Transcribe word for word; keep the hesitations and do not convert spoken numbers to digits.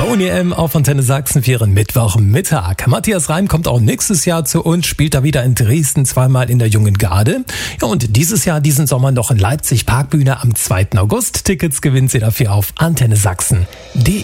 Boney M. auf Antenne Sachsen für ihren Mittwochmittag. Matthias Reim kommt auch nächstes Jahr zu uns, spielt da wieder in Dresden, zweimal in der Jungen Garde. Ja, und dieses Jahr, diesen Sommer noch in Leipzig Parkbühne am zweiten August. Tickets gewinnt sie dafür auf antenne sachsen punkt de.